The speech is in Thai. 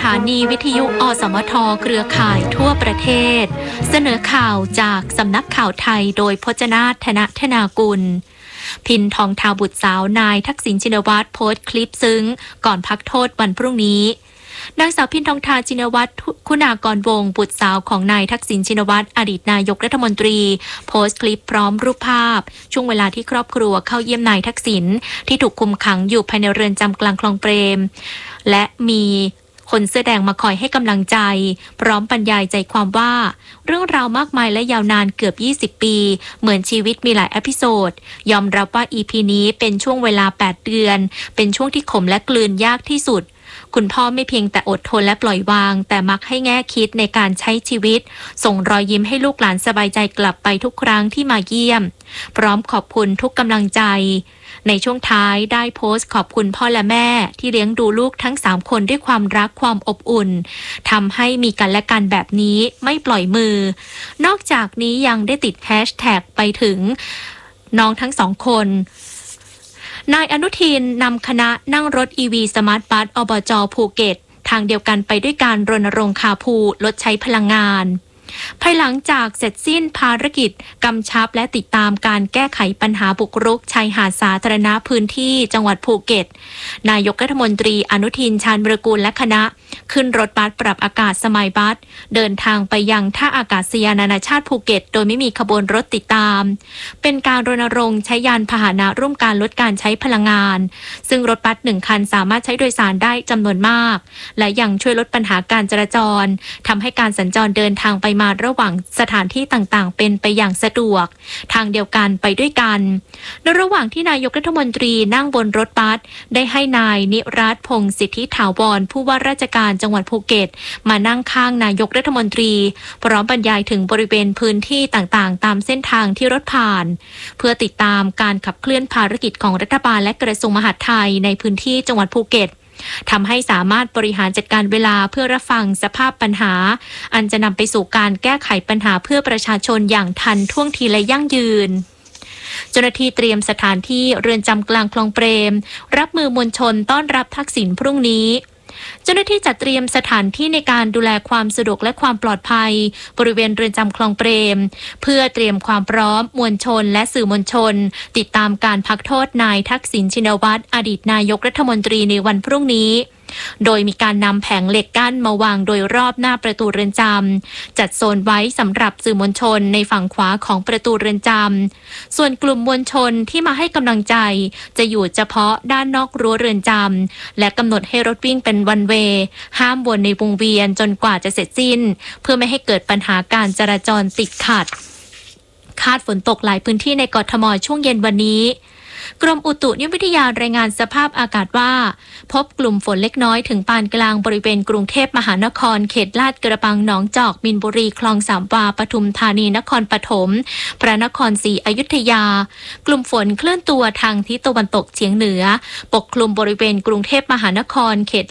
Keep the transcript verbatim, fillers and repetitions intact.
านีวิทยุอสมทเครือข่ายทั่วประเทศเสนอข่าวจากสำนักข่าวไทยโดยพจนาถ ธนธนากุลพินทองทาบุตรสาวนายทักษิณชินวัตรโพสต์คลิปซึ้งก่อนพักโทษวันพรุ่งนี้นางสาวพินทองทาชินวัตรคุณากรวงศ์บุตรสาวของนายทักษิณชินวัตรอดีตนายกรัฐมนตรีโพสต์คลิปพร้อมรูปภาพช่วงเวลาที่ครอบครัวเข้าเยี่ยมนายทักษิณที่ถูกคุมขังอยู่ภายในเรือนจำกลางคลองเปรมและมีคนเสื้อแดงมาคอยให้กำลังใจพร้อมบรรยายใจความว่าเรื่องราวมากมายและยาวนานเกือบยี่สิบปีเหมือนชีวิตมีหลายอพิโซดยอมรับว่า อี พี นี้เป็นช่วงเวลาแปดเดือนเป็นช่วงที่ขมและกลืนยากที่สุดคุณพ่อไม่เพียงแต่อดทนและปล่อยวางแต่มักให้แง่คิดในการใช้ชีวิตส่งรอยยิ้มให้ลูกหลานสบายใจกลับไปทุกครั้งที่มาเยี่ยมพร้อมขอบคุณทุกกำลังใจในช่วงท้ายได้โพสต์ขอบคุณพ่อและแม่ที่เลี้ยงดูลูกทั้งสามคนด้วยความรักความอบอุ่นทำให้มีกันและกันแบบนี้ไม่ปล่อยมือนอกจากนี้ยังได้ติดแฮชแท็กไปถึงน้องทั้งสองคนนายอนุทินนำคณะนั่งรถ อี วี สมาร์ทบัสอบจ.ภูเก็ตทางเดียวกันไปด้วยการรณรงค์คาร์พูลลดใช้พลังงานภายหลังจากเสร็จสิ้นภารกิจกำชับและติดตามการแก้ไขปัญหาบุกรุกชายหาดสาธารณะพื้นที่จังหวัดภูเก็ตนายกรัฐมนตรีอนุทินชาญวิรากูลและคณะขึ้นรถบัสปรับอากาศสมัยบัสเดินทางไปยังท่าอากาศยานนานาชาติภูเก็ตโดยไม่มีขบวนรถติดตามเป็นการรณรงค์ใช้ยานพาหนะร่วมการลดการใช้พลังงานซึ่งรถบัสหนึ่งคันสามารถใช้โดยสารได้จำนวนมากและยังช่วยลดปัญหาการจราจรทำให้การสัญจรเดินทางไปมาระหว่างสถานที่ต่างๆเป็นไปอย่างสะดวกทางเดียวกันไปด้วยกันในระหว่างที่นายกรัฐมนตรีนั่งบนรถบัสได้ให้นายนิรัตน์พงษ์สิทธิถาวรผู้ว่าราชการจังหวัดภูเก็ตมานั่งข้างนายกรัฐมนตรีพร้อมบรรยายถึงบริเวณพื้นที่ต่างๆตามเส้นทางที่รถผ่านเพื่อติดตามการขับเคลื่อนภารกิจของรัฐบาลและกระทรวงมหาดไทยในพื้นที่จังหวัดภูเก็ตทำให้สามารถบริหารจัดการเวลาเพื่อรับฟังสภาพปัญหาอันจะนำไปสู่การแก้ไขปัญหาเพื่อประชาชนอย่างทันท่วงทีและยั่งยืนเจ้าหน้าที่เตรียมสถานที่เรือนจำกลางคลองเปรมรับมือมวลชนต้อนรับทักษิณพรุ่งนี้เจ้าหน้าที่จัดเตรียมสถานที่ในการดูแลความสะดวกและความปลอดภัยบริเวณเรือนจำคลองเปรมเพื่อเตรียมความพร้อมมวลชนและสื่อมวลชนติดตามการพักโทษนายทักษิณชินวัตรอดีตนายกรัฐมนตรีในวันพรุ่งนี้โดยมีการนำแผงเหล็กกั้นมาวางโดยรอบหน้าประตูเรือนจำจัดโซนไว้สำหรับสื่อมวลชนในฝั่งขวาของประตูเรือนจำส่วนกลุ่มมวลชนที่มาให้กำลังใจจะอยู่เฉพาะด้านนอกรั้วเรือนจำและกำหนดให้รถวิ่งเป็นวันเวย์ห้ามวนในวงเวียนจนกว่าจะเสร็จสิ้นเพื่อไม่ให้เกิดปัญหาการจราจรติดขัดคาดฝนตกหลายพื้นที่ในกทมช่วงเย็นวันนี้กรมอุตุนิยมวิทยารายงานสภาพอากาศว่าพบกลุ่มฝนเล็กน้อยถึงปานกลางบริเวณกรุงเทพมหานครเขตลาดกระบังหนองจอกมินบุรีคลองสามวาปทุมธานีนครปฐมพระนครศรีอยุธยากลุ่มฝนเคลื่อนตัวทางทิศตะวันตกเฉียงเหนือปกคลุมบริเวณกรุงเทพมหานครเขต